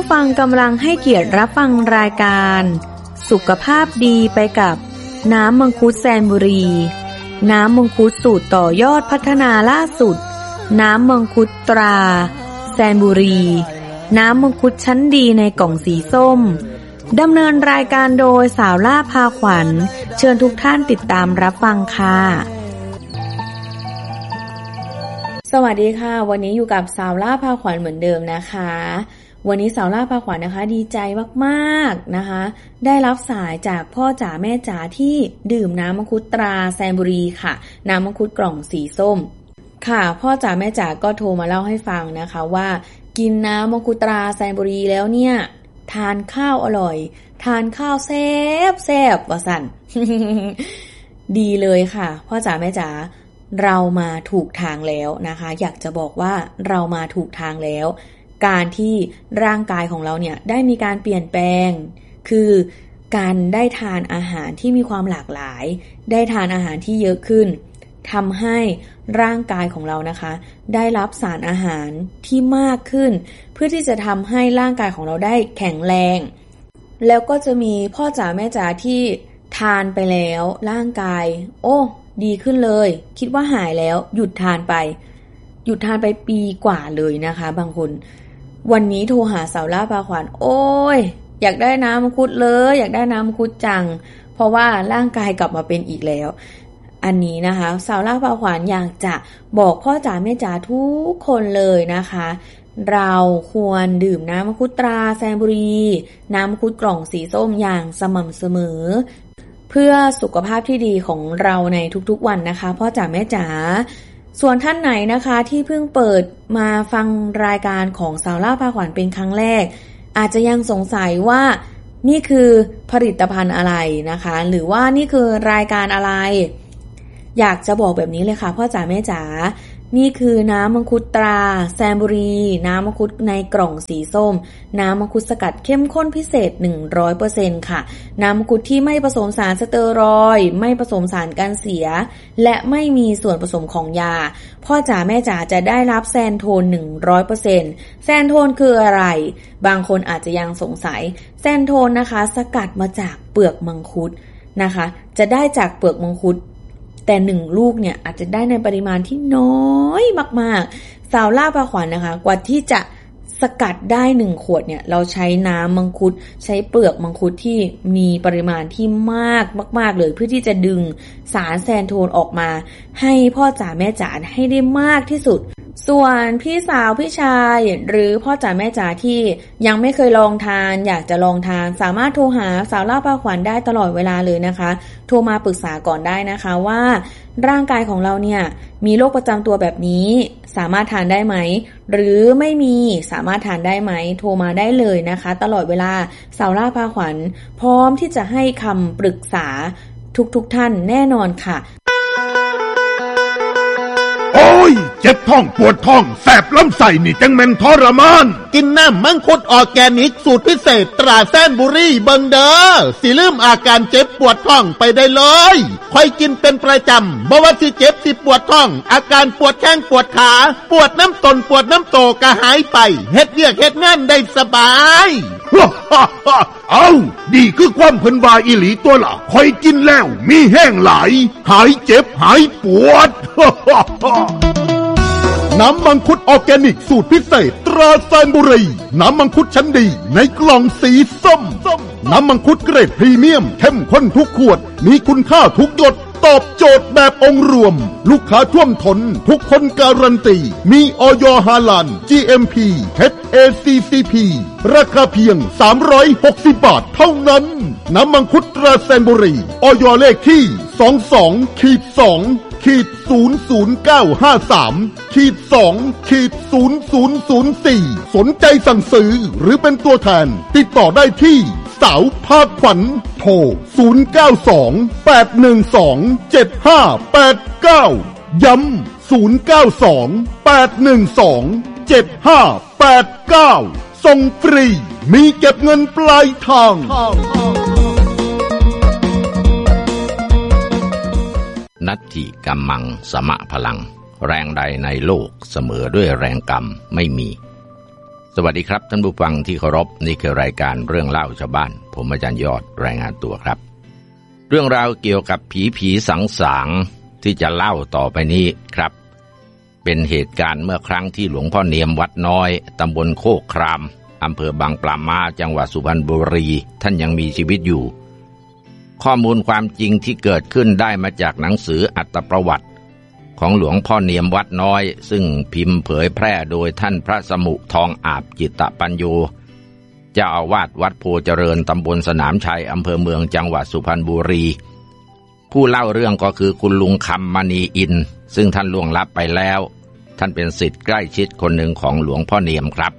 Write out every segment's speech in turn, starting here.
ฟังกำลังให้เกียรติรับฟังรายการสุขภาพดีไปกับน้ำมังคุดแซนบุรีน้ำมังคุดสูตรต่อยอดพัฒนาล่าสุดน้ำมังคุดตราแซนบุรีน้ำมังคุดชั้นดีในกล่องสีส้มดำเนินรายการโดยสาวล่าพาขวัญเชิญทุกท่านติดตามรับฟังค่ะสวัสดีค่ะวันนี้อยู่กับสาวล่าพาขวัญเหมือนเดิมนะคะวันนี้สาวล่าพาขวัญนะคะดีใจมากๆนะคะได้รับสายจากพ่อจ๋าแม่จ๋าที่ดื่มน้ำมังคุดตราแซนบุรีค่ะน้ำมังคุดกล่องสีส้มค่ะพ่อจ๋าแม่จ๋าก็โทรมาเล่าให้ฟังนะคะว่ากินน้ำมังคุดตราแซนบุรีแล้วเนี่ยทานข้าวอร่อยทานข้าวแซ่บว่าสั่น ดีเลยค่ะพ่อจ๋าแม่จ๋าเรามาถูกทางแล้วนะคะอยากจะบอกว่าเรามาถูกทางแล้วการที่ร่างกายของเราเนี่ยได้มีการเปลี่ยนแปลงคือการได้ทานอาหารที่มีความหลากหลายได้ทานอาหารที่เยอะขึ้นทำให้ร่างกายของเรานะคะได้รับสารอาหารที่มากขึ้นเพื่อที่จะทำให้ร่างกายของเราได้แข็งแรงแล้วก็จะมีพ่อจ๋าแม่จ๋าที่ทานไปแล้วร่างกายโอ้ดีขึ้นเลยคิดว่าหายแล้วหยุดทานไปปีกว่าเลยนะคะบางคนวันนี้โทรหาสาวล่าพาขวัญโอ้ยอยากได้น้ำมังคุดเลยอยากได้น้ำมังคุดจังเพราะว่าร่างกายกลับมาเป็นอีกแล้วอันนี้นะคะสาวล่าพาขวัญอยากจะบอกพ่อจ๋าแม่จ๋าทุกคนเลยนะคะเราควรดื่มน้ำมังคุดตราแซนบุรีน้ำมังคุดกล่องสีส้มอย่างสม่ำเสมอเพื่อสุขภาพที่ดีของเราในทุกๆวันนะคะพ่อจ๋าแม่จ๋าส่วนท่านไหนนะคะที่เพิ่งเปิดมาฟังรายการของสาวล่าพาขวัญเป็นครั้งแรกอาจจะยังสงสัยว่านี่คือผลิตภัณฑ์อะไรนะคะหรือว่านี่คือรายการอะไรอยากจะบอกแบบนี้เลยค่ะพ่อจ๋าแม่จ๋านี่คือน้ำมังคุดตราแซนบุรีน้ำมังคุดในกล่องสีส้มน้ำมังคุดสกัดเข้มข้นพิเศษ 100% ค่ะน้ำมังคุดที่ไม่ผสมสารสเตียรอยด์ไม่ผสมสารกันเสียและไม่มีส่วนผสมของยาพ่อจ๋าแม่จ๋าจะได้รับแซนโทน 100% แซนโทนคืออะไรบางคนอาจจะยังสงสัยแซนโทนนะคะสกัดมาจากเปลือกมังคุดนะคะจะได้จากเปลือกมังคุดแต่1ลูกเนี่ยอาจจะได้ในปริมาณที่น้อยมากๆสาวล่าพาขวัญนะคะกว่าที่จะสกัดได้1ขวดเนี่ยเราใช้น้ำมังคุดใช้เปลือกมังคุดที่มีปริมาณที่มากเลยเพื่อที่จะดึงสารแซนโทนออกมาให้พ่อจ๋าแม่จ๋าให้ได้มากที่สุดส่วนพี่สาวพี่ชายหรือพ่อจ๋าแม่จ๋าที่ยังไม่เคยลองทานอยากจะลองทานสามารถโทรหาสาวล่าพาขวัญได้ตลอดเวลาเลยนะคะโทรมาปรึกษาก่อนได้นะคะว่าร่างกายของเราเนี่ยมีโรคประจำตัวแบบนี้สามารถทานได้ไหมหรือไม่มีสามารถทานได้ไหมโทรมาได้เลยนะคะตลอดเวลาสาวล่าพาขวัญพร้อมที่จะให้คำปรึกษาทุกท่านแน่นอนค่ะโอ้ยเจ็บท้องปวดท้องแสบลำไส้นี่จังแม่นทรมานกินน้ำมังคุดออร์แกนิกสูตรพิเศษตราแซนบุรีเบิงเด้อสิลืมอาการเจ็บปวดท้องไปได้เลยค่อยกินเป็นประจำบ่ว่าสิเจ็บสิปวดท้องอาการปวดแข้งปวดขาปวดน้ำตนปวดน้ำโตก็หายไปเฮ็ดเวียกเฮ็ดงานได้สบายเอาดีคือความเพิ่นว่าอีหลีตัวล่ะค่อยกินแล้วมีแห้งหลายหายเจ็บหายปวดน้ำมังคุดออร์แกนิกสูตรพิเศษตราแซนบุรีน้ำมังคุดชั้นดีในกล่องสีส้มน้ำมังคุดเกรดพรีเมียมเข้มข้นทุกขวดมีคุณค่าทุกหยดตอบโจทย์แบบองค์รวมลูกค้าท่วมท้นทุกคนการันตีมีอย.ฮาลาล GMP HACCP ราคาเพียง360 บาทเท่านั้นน้ำมังคุดตราแซนบุรีอย.เลขที่ 22-2-00953-2-00004 สนใจสั่งซื้อหรือเป็นตัวแทนติดต่อได้ที่สาวพาขวัญโทร092-812-7589ย้ำ092-812-7589ส่งฟรีมีเก็บเงินปลายทางนัตถิกัมมังสมะพลังแรงใดในโลกเสมอด้วยแรงกรรมไม่มีสวัสดีครับท่านผู้ฟังที่เคารพนี่คือรายการเรื่องเล่าชาวบ้านผมอาจารย์ยอดรายงานตัวครับเรื่องราวเกี่ยวกับผีสางที่จะเล่าต่อไปนี้ครับเป็นเหตุการณ์เมื่อครั้งที่หลวงพ่อเนียมวัดน้อยตำบลโคกครามอำเภอบางปลาม้าจังหวัดสุพรรณบุรีท่านยังมีชีวิตอยู่ข้อมูลความจริงที่เกิดขึ้นได้มาจากหนังสืออัตประวัติของหลวงพ่อเนียมวัดน้อยซึ่งพิมพ์เผยแพร่โดยท่านพระสมุทองอาบจิตตปัญโยเจ้าอาวาสวัดโพเจริญตำบลสนามชัยอำเภอเมืองจังหวัดสุพรรณบุรีผู้เล่าเรื่องก็คือคุณลุงคำมณีอินซึ่งท่านล่วงลับไปแล้วท่านเป็นศิษย์ใกล้ชิดคนหนึ่งของหลวงพ่อเนียมครับ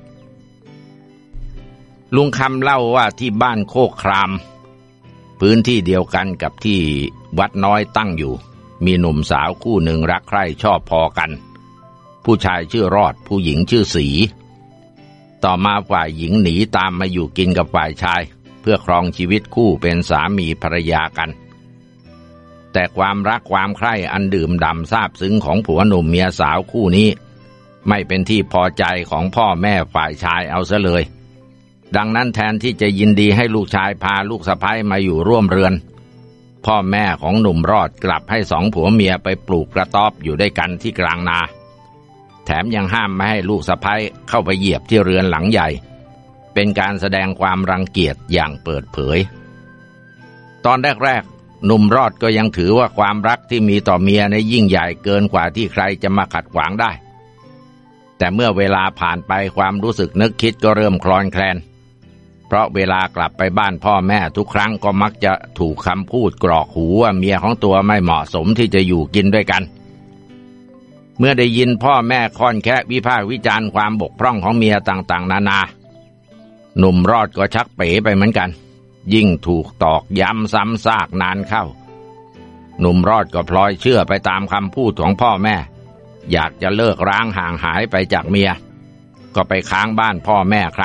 ลุงคำเล่าว่าที่บ้านโคกครามพื้นที่เดียวกันกับที่วัดน้อยตั้งอยู่มีหนุ่มสาวคู่หนึ่งรักใคร่ชอบพอกันผู้ชายชื่อรอดผู้หญิงชื่อศรีต่อมาฝ่ายหญิงหนีตามมาอยู่กินกับฝ่ายชายเพื่อครองชีวิตคู่เป็นสามีภรรยากันแต่ความรักความใคร่อันดื่มด่ำซาบซึ้งของผัวหนุ่มเมียสาวคู่นี้ไม่เป็นที่พอใจของพ่อแม่ฝ่ายชายเอาซะเลยดังนั้นแทนที่จะยินดีให้ลูกชายพาลูกสะใภ้มาอยู่ร่วมเรือนพ่อแม่ของหนุ่มรอดกลับให้สองผัวเมียไปปลูกกระต๊อบอยู่ด้วยกันที่กลางนาแถมยังห้ามไม่ให้ลูกสะใภ้เข้าไปเหยียบที่เรือนหลังใหญ่เป็นการแสดงความรังเกียจอย่างเปิดเผยตอนแรกๆหนุ่มรอดก็ยังถือว่าความรักที่มีต่อเมียในยิ่งใหญ่เกินกว่าที่ใครจะมาขัดขวางได้แต่เมื่อเวลาผ่านไปความรู้สึกนึกคิดก็เริ่มคลอนแคลนเพราะเวลากลับไปบ้านพ่อแม่ทุกครั้งก็มักจะถูกคำพูดกรอกหูว่าเมียของตัวไม่เหมาะสมที่จะอยู่กินด้วยกันเมื่อได้ยินพ่อแม่ค่อนแคะวิพากษ์วิจารณ์ความบกพร่องของเมียต่างๆนานาหนุ่มรอดก็ชักเป๋ไปเหมือนกันยิ่งถูกตอกย้ำซ้ำซากนานเข้าหนุ่มรอดก็พลอยเชื่อไปตามคำพูดของพ่อแม่อยากจะเลิกร้างห่างหายไปจากเมียก็ไปค้างบ้านพ่อแม่ครั้ง